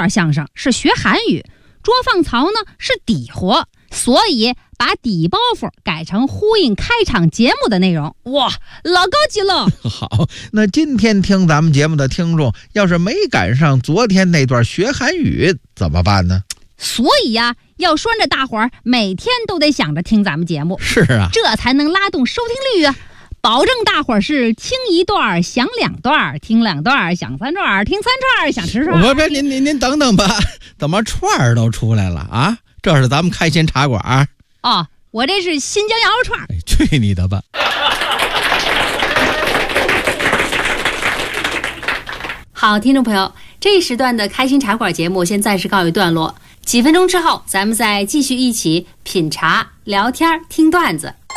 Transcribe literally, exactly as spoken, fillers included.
段相声是学韩语，捉放曹呢是底活，所以把底包袱改成呼应开场节目的内容。哇，老高级了。 好，那今天听咱们节目的听众要是没赶上昨天那段学韩语怎么办呢？ 所以呀、啊，要拴着大伙儿每天都得想着听咱们节目。 是啊， 这才能拉动收听率啊，保证大伙儿是听一段想两段，听两段想三段，听三段想十段。 不不，您您您等等吧，怎么串儿都出来了啊？这是咱们开心茶馆。 哦，我这是新疆羊肉串。 哎，去你的吧！ 好，听众朋友，这一时段的开心茶馆节目先暂时告一段落，几分钟之后咱们再继续一起品茶聊天听段子。